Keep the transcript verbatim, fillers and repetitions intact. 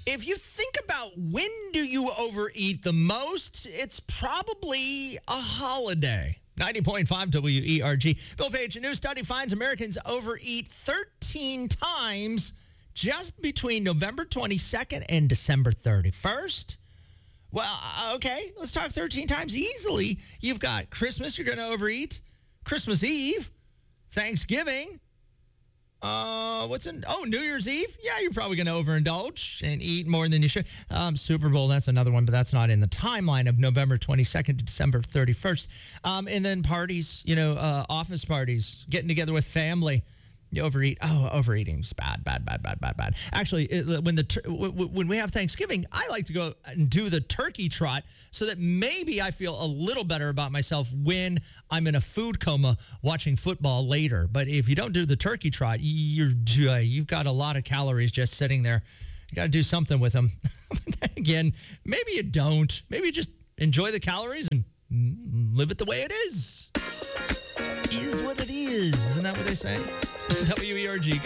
If you think about when do you overeat the most, it's probably a holiday. ninety point five W E R G. Bill Page, a new study finds Americans overeat thirteen times just between November twenty-second and December thirty-first. Well, okay, let's talk thirteen times easily. You've got Christmas, you're going to overeat. Christmas Eve, Thanksgiving. Uh, what's in, oh, New Year's Eve? Yeah, you're probably going to overindulge and eat more than you should. Um, Super Bowl, that's another one, but that's not in the timeline of November twenty-second to December thirty-first. Um, and then parties, you know, uh, office parties, getting together with family. You overeat. Oh, overeating's bad, bad, bad, bad, bad, bad. Actually, it, when the when we have Thanksgiving, I like to go and do the turkey trot so that maybe I feel a little better about myself when I'm in a food coma watching football later. But if you don't do the turkey trot, you're uh, you've got a lot of calories just sitting there. You got to do something with them. Then again, maybe you don't. Maybe you just enjoy the calories and live it the way it is. Is what it is. Isn't that what they say? W E R G.